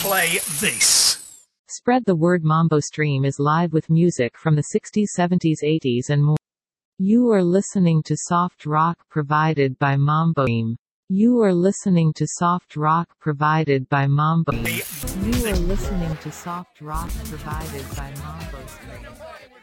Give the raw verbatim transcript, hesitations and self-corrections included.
play this. Spread the word. Mambo Stream is live with music from the sixties, seventies, eighties and more. You are listening to soft rock provided by Mambo Stream. You are listening to soft rock provided by Mambo Stream. You are listening to soft rock provided by Mambo Stream.